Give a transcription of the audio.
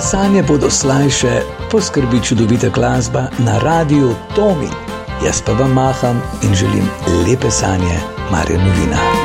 sanje bodo slajše, poskrbi čudovita glasba na Radiu Tomi. Jaz pa vam maham in želim lepe sanje, Marjan Novina.